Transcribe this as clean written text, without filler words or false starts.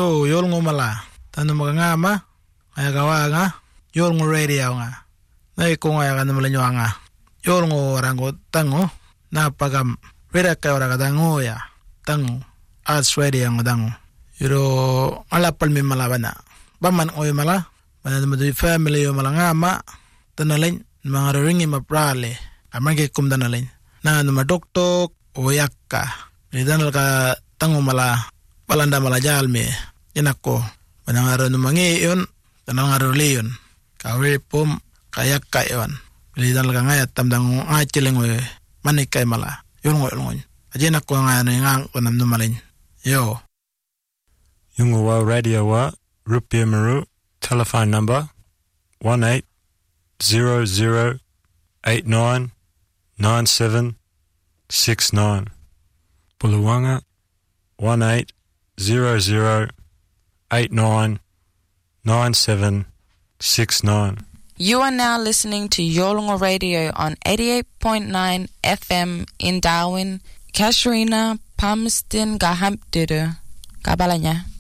yol ngumala tanu magangama ay kawanga yol ngo radio nga nay kung ay kan malanyo nga yol ngo rango tango na pagam reda ka ora kadango ya tango as radio ngo dango yuro alapal mi malabana baman oy mala banan mo di family yo malangama tanalin mga ringi maprale amage kum danalin na no madoktok o yakka nidanal ka tango mala palanda mala jalme inako banangaro no mangiyon tanangaro leyon kawe pum kayak kayon nidanal ka ngayat tamdang achileng we manikay mala yon ngol ajena ko nga ngang konam no malin yo yung wa radio wa Rupiah Maru telephone number 1800899769 Buluwanga 1800899769. You are now listening to Yolngu Radio on 88.9 FM in Darwin, Casuarina, Palmerston, Gahampduru, Kabalanya.